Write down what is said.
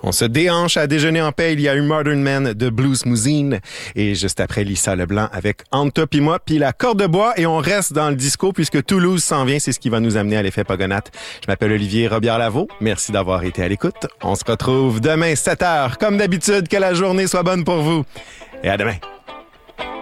On se déhanche à déjeuner en paix. Il y a eu Modern Man de Blues Mousine. Et juste après, Lisa Leblanc avec Anta pis moi, puis la corde de bois. Et on reste dans le disco puisque Toulouse s'en vient. C'est ce qui va nous amener à l'effet Pogonate. Je m'appelle Olivier Robillard-Lavaux. Merci d'avoir été à l'écoute. On se retrouve demain 7h. Comme d'habitude, que la journée soit bonne pour vous. Et à demain.